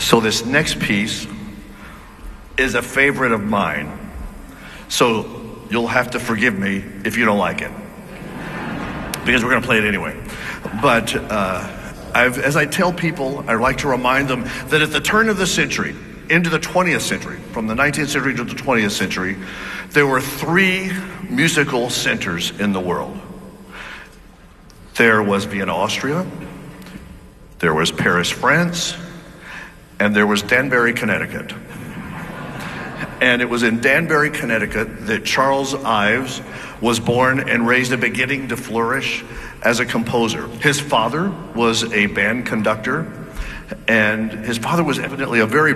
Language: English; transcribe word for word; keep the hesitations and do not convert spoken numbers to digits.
So this next piece is a favorite of mine. So you'll have to forgive me if you don't like it, because we're going to play it anyway. But uh, I've, as I tell people, I like to remind them that at the turn of the century, into the twentieth century, from the nineteenth century to the twentieth century, there were three musical centers in the world. There was Vienna, Austria, there was Paris, France, and there was Danbury, Connecticut. And it was in Danbury, Connecticut that Charles Ives was born and raised and beginning to flourish as a composer. His father was a band conductor, and his father was evidently a very